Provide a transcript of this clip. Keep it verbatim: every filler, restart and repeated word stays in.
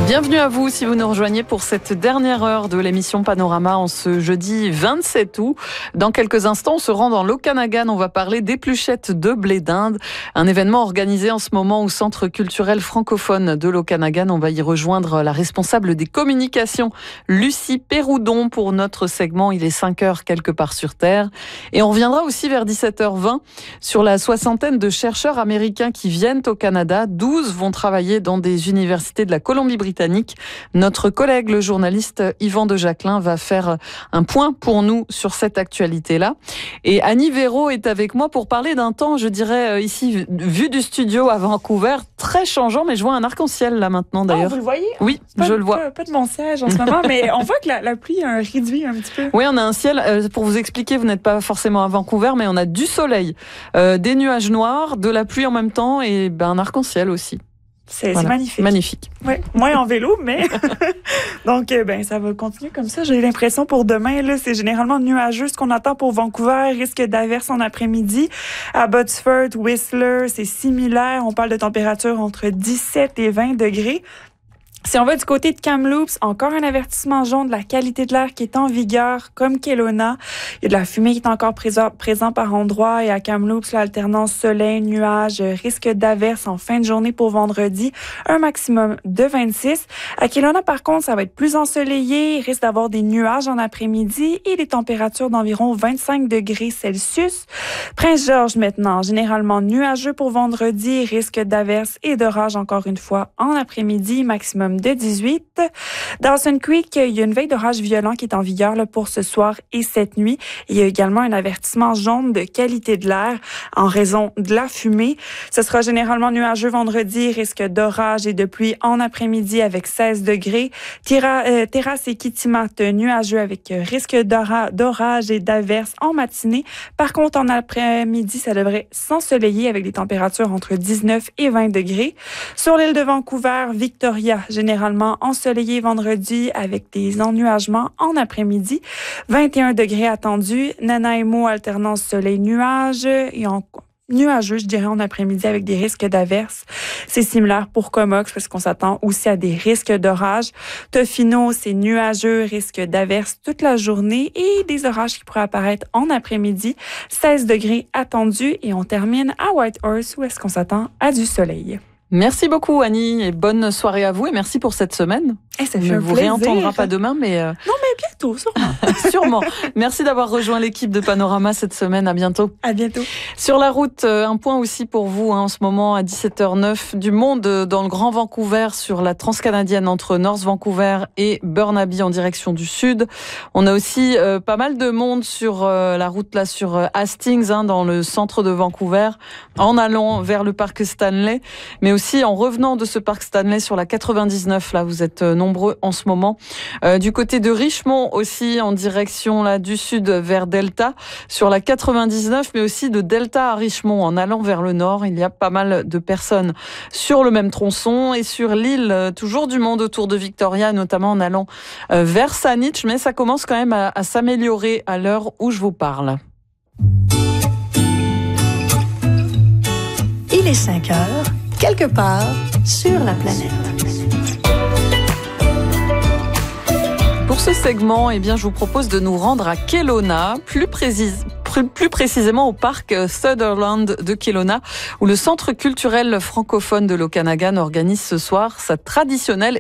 Bienvenue à vous si vous nous rejoignez pour cette dernière heure de l'émission Panorama en ce jeudi vingt-sept août. Dans quelques instants, on se rend dans l'Okanagan. On va parler d'épluchettes de blé d'Inde, un événement organisé en ce moment au Centre culturel francophone de l'Okanagan. On va y rejoindre la responsable des communications, Lucie Péroudon, pour notre segment Il est cinq heures quelque part sur Terre. Et on reviendra aussi vers dix-sept heures vingt sur la soixantaine de chercheurs américains qui viennent au Canada. douze vont travailler dans des universités de la Colombie-Britannique. Notre collègue, le journaliste Yvan de Jacquelin, va faire un point pour nous sur cette actualité-là. Et Annie Véraud est avec moi pour parler d'un temps, je dirais, ici, vu du studio à Vancouver, très changeant, mais je vois un arc-en-ciel là maintenant d'ailleurs. Oh, vous le voyez? Oui, pas, je le vois. Pas, pas de mon siège en ce moment, mais on voit que la, la pluie a réduit un petit peu. Oui, on a un ciel, euh, pour vous expliquer, vous n'êtes pas forcément à Vancouver, mais on a du soleil, euh, des nuages noirs, de la pluie en même temps et ben, un arc-en-ciel aussi. C'est voilà. magnifique. Magnifique. Ouais, moins en vélo, mais donc ben ça va continuer comme ça. J'ai l'impression pour demain là, c'est généralement nuageux ce qu'on attend pour Vancouver, risque d'averse en après-midi. À Abbotsford, Whistler, c'est similaire. On parle de température entre dix-sept et vingt degrés. Si on va du côté de Kamloops, encore un avertissement jaune de la qualité de l'air qui est en vigueur, comme Kelowna. Il y a de la fumée qui est encore présent, présent par endroits. Et à Kamloops, l'alternance soleil, nuages, risque d'averse en fin de journée pour vendredi, un maximum de vingt-six. À Kelowna, par contre, ça va être plus ensoleillé. Il risque d'avoir des nuages en après-midi et des températures d'environ vingt-cinq degrés Celsius. Prince-Georges maintenant, généralement nuageux pour vendredi, risque d'averse et d'orage encore une fois en après-midi, maximum de dix-huit. Dawson Creek, il y a une veille d'orage violent qui est en vigueur là, pour ce soir et cette nuit. Il y a également un avertissement jaune de qualité de l'air en raison de la fumée. Ce sera généralement nuageux vendredi, risque d'orage et de pluie en après-midi avec seize degrés. Tira, euh, Terrasse et Kitimat, nuageux avec risque d'ora- d'orage et d'averse en matinée. Par contre, en après-midi, ça devrait s'ensoleiller avec des températures entre dix-neuf et vingt degrés. Sur l'île de Vancouver, Victoria, généralement ensoleillé vendredi avec des ennuagements en après-midi. vingt et un degrés attendus. Nanaimo, alternance soleil-nuage et en nuageux, je dirais, en après-midi avec des risques d'averse. C'est similaire pour Comox parce qu'on s'attend aussi à des risques d'orage. Tofino, c'est nuageux, risque d'averse toute la journée et des orages qui pourraient apparaître en après-midi. seize degrés attendus et on termine à Whitehorse où est-ce qu'on s'attend à du soleil. Merci beaucoup Annie et bonne soirée à vous et merci pour cette semaine. Et ça fait On un ne vous plaisir. réentendra pas demain, mais... Euh... Non, mais bientôt, sûrement. Sûrement. Merci d'avoir rejoint l'équipe de Panorama cette semaine. À bientôt. À bientôt. Sur la route, un point aussi pour vous hein, en ce moment à dix-sept heures neuf du monde dans le Grand Vancouver sur la transcanadienne entre North Vancouver et Burnaby en direction du sud. On a aussi euh, pas mal de monde sur euh, la route là sur euh, Hastings hein, dans le centre de Vancouver en allant vers le parc Stanley, mais aussi en revenant de ce parc Stanley sur la quatre-vingt-dix-neuf. Là, vous êtes euh, nombreux en ce moment. Euh, du côté de Richmond aussi en direction là du sud vers Delta sur la quatre-vingt-dix-neuf, mais aussi de Delta à Richmond en allant vers le nord. Il y a pas mal de personnes sur le même tronçon et sur l'île, toujours du monde autour de Victoria, notamment en allant euh, vers Saanich, mais ça commence quand même à, à s'améliorer à l'heure où je vous parle. Il est cinq heures, quelque part sur la planète. Pour ce segment, eh bien, je vous propose de nous rendre à Kelowna, plus précise. plus précisément au parc Sutherland de Kelowna, où le Centre culturel francophone de l'Okanagan organise ce soir sa traditionnelle